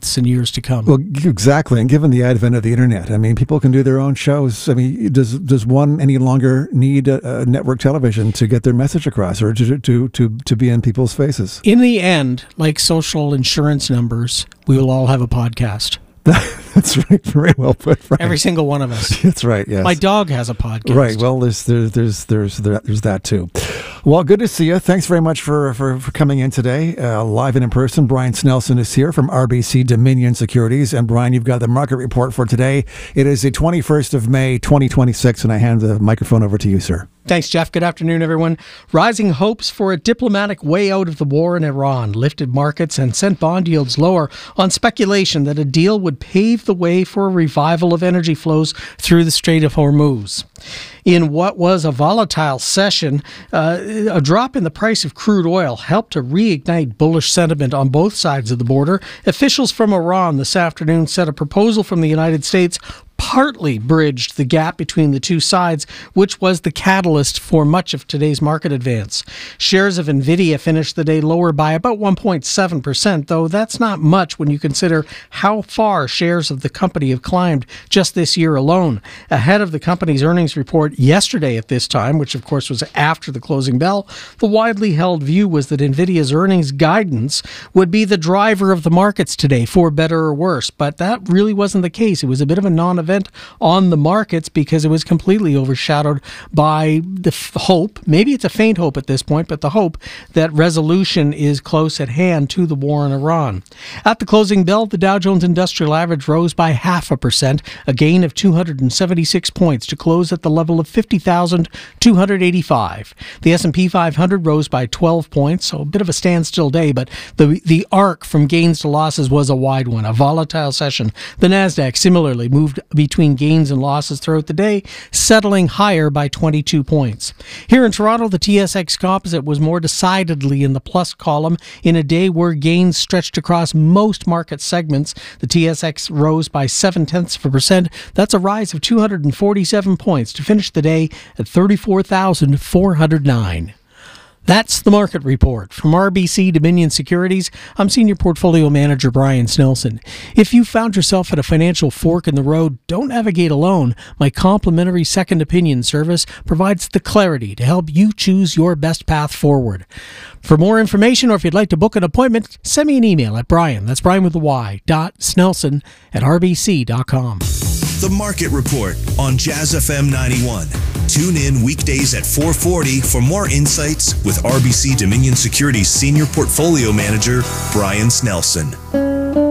months and years to come. Well, exactly. And given the advent of the internet, I mean, people can do their own shows. I mean, does one any longer need a network television to get their message across or to be in people's faces? In the end, like social insurance numbers, we will all have a podcast. That's right. Very well put. Right. Every single one of us. That's right. Yes. My dog has a podcast. Right. Well, there's that too. Well, good to see you. Thanks very much for coming in today, live and in person. Brian Snelson is here from RBC Dominion Securities. And Brian, you've got the market report for today. It is the 21st of May, 2026, and I hand the microphone over to you, sir. Thanks, Jeff. Good afternoon, everyone. Rising hopes for a diplomatic way out of the war in Iran lifted markets and sent bond yields lower on speculation that a deal would pave the way for a revival of energy flows through the Strait of Hormuz. In what was a volatile session, a drop in the price of crude oil helped to reignite bullish sentiment on both sides of the border. Officials from Iran this afternoon said a proposal from the United States partly bridged the gap between the two sides, which was the catalyst for much of today's market advance. Shares of Nvidia finished the day lower by about 1.7%, though that's not much when you consider how far shares of the company have climbed just this year alone. Ahead of the company's earnings report yesterday at this time, which of course was after the closing bell, the widely held view was that Nvidia's earnings guidance would be the driver of the markets today, for better or worse, but that really wasn't the case. It was a bit of a non-event on the markets because it was completely overshadowed by the hope, maybe it's a faint hope at this point, but the hope that resolution is close at hand to the war in Iran. At the closing bell, the Dow Jones Industrial Average rose by 0.5%, a gain of 276 points to close at the level of 50,285. The S&P 500 rose by 12 points, so a bit of a standstill day, but the arc from gains to losses was a wide one, a volatile session. The Nasdaq similarly moved between gains and losses throughout the day, settling higher by 22 points. Here in Toronto, the TSX Composite was more decidedly in the plus column in a day where gains stretched across most market segments. The TSX rose by 0.7%. That's a rise of 247 points to finish the day at 34,409. That's the market report. From RBC Dominion Securities, I'm Senior Portfolio Manager Brian Snelson. If you found yourself at a financial fork in the road, don't navigate alone. My complimentary second opinion service provides the clarity to help you choose your best path forward. For more information, or if you'd like to book an appointment, send me an email at Brian, that's Brian with a Y, .snelson@rbc.com. The Market Report on Jazz FM 91. Tune in weekdays at 4:40 for more insights with RBC Dominion Securities Senior Portfolio Manager Brian Snelson.